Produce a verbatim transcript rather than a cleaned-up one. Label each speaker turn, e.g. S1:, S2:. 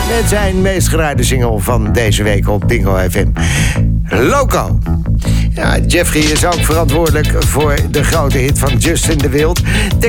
S1: Met zijn meest gedraaide single van deze week op Bingo F M. Loco. Ja, Jeffrey is ook verantwoordelijk voor de grote hit van Justin de Wild.